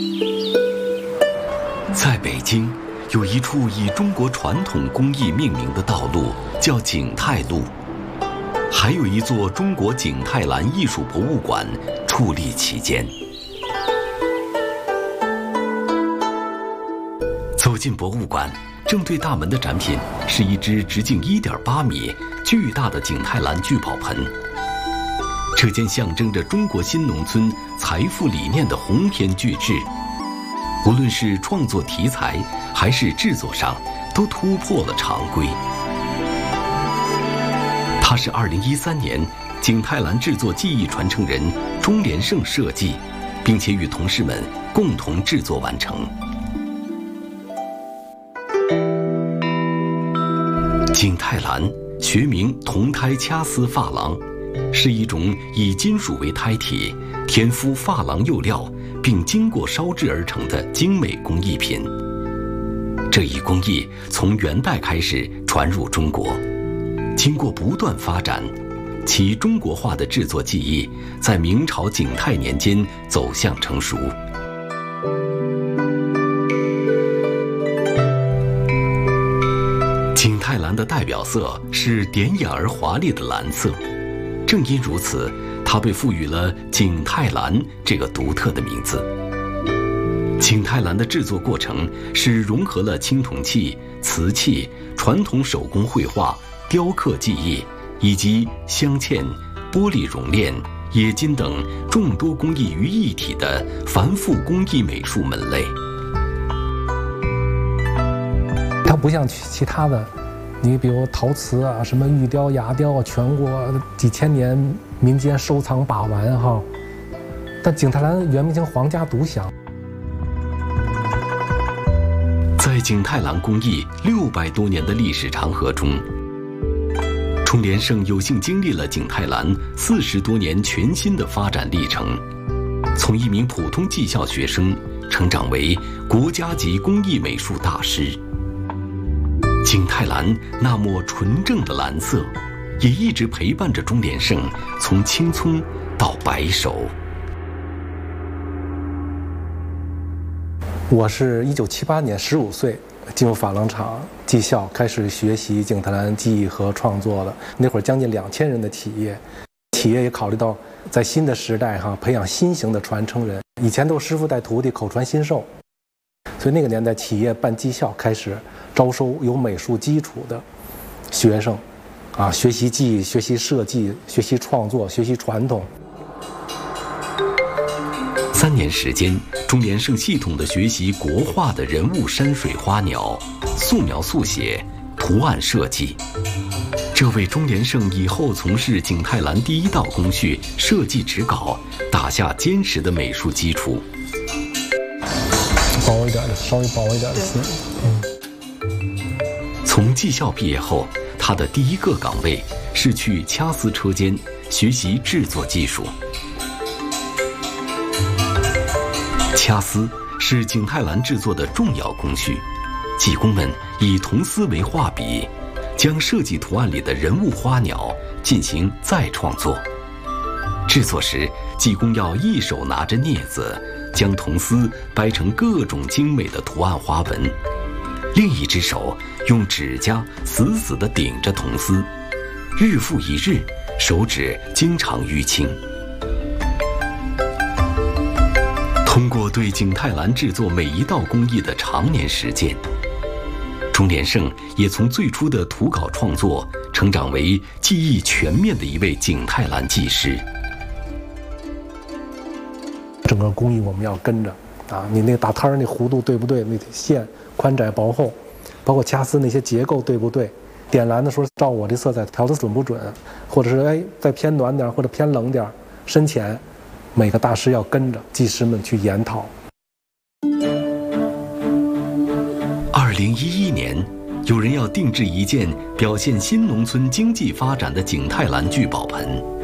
在北京，有一处以中国传统工艺命名的道路，叫景泰路。还有一座中国景泰蓝艺术博物馆矗立其间。走进博物馆，正对大门的展品是一只直径1.8米、巨大的景泰蓝聚宝盆。这件象征着中国新农村财富理念的鸿篇巨制，无论是创作题材还是制作上，都突破了常规。它是2013年景泰蓝制作技艺传承人钟连胜设计，并且与同事们共同制作完成。景泰蓝学名铜胎掐丝珐琅，是一种以金属为胎体，填敷珐琅釉料，并经过烧制而成的精美工艺品。这一工艺从元代开始传入中国，经过不断发展，其中国化的制作技艺在明朝景泰年间走向成熟。景泰蓝的代表色是典雅而华丽的蓝色，正因如此，它被赋予了景泰蓝这个独特的名字。景泰蓝的制作过程是融合了青铜器、瓷器、传统手工绘画、雕刻技艺以及镶嵌、玻璃熔炼、冶金等众多工艺于一体的繁复工艺美术门类。 它不像其他的，你比如陶瓷啊、什么玉雕、牙雕啊，全国几千年民间收藏把玩哈。但景泰蓝原名叫皇家独享。 在景泰蓝工艺600多年的历史长河中，钟连胜有幸经历了景泰蓝40多年全新的发展历程，从一名普通技校学生成长为国家级工艺美术大师。景泰蓝那抹纯正的蓝色，也一直陪伴着钟连胜从青葱到白首。 我是1978年15岁进入珐琅厂技校，开始学习景泰蓝技艺和创作的。那会儿将近2000人的企业也考虑到在新的时代培养新型的传承人。以前都是师傅带徒弟，口传心授，所以那个年代企业办技校，开始招收有美术基础的学生，学习技艺、学习设计、学习创作、学习传统。 3年时间，钟连胜系统地学习国画的人物、山水、花鸟、素描、速写、图案设计，这为钟连胜以后从事景泰蓝第一道工序设计指稿打下坚实的美术基础。 薄一点的，稍微薄一点的丝。 从技校毕业后，他的第一个岗位是去掐丝车间学习制作技术。掐丝是景泰蓝制作的重要工序，技工们以铜丝为画笔，将设计图案里的人物、花鸟进行再创作。制作时，技工要一手拿着镊子，将铜丝掰成各种精美的图案花纹，另一只手用指甲死死地顶着铜丝，日复一日，手指经常淤青。通过对景泰蓝制作每一道工艺的常年实践，钟连胜也从最初的图稿创作成长为技艺全面的一位景泰蓝技师。 整个工艺我们要跟着你那打摊儿那弧度对不对？那线宽窄薄厚，包括掐丝那些结构对不对？点蓝的时候照我这色彩调的准不准，或者是再偏暖点或者偏冷点，深浅。每个大师要跟着技师们去研讨。 2011年，有人要定制一件表现新农村经济发展的景泰蓝聚宝盆。